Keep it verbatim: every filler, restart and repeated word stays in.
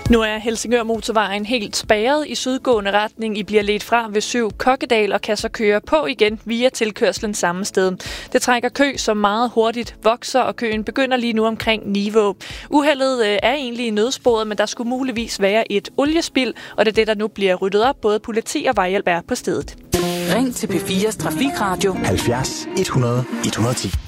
Nu er Helsingør Motorvejen helt spærret i sydgående retning. I bliver ledt fra ved syv Kokkedal og kan så køre på igen via tilkørslen samme sted. Det trækker kø, som meget hurtigt vokser, og køen begynder lige nu omkring Nivå. Uheldet er egentlig i nødsporet, men der skulle muligvis være et oliespild, og det er det, der nu bliver ryddet op. Både politi og vejhjælp er på stedet. Ring til P fires Trafikradio halvfjerds hundrede et hundrede og ti.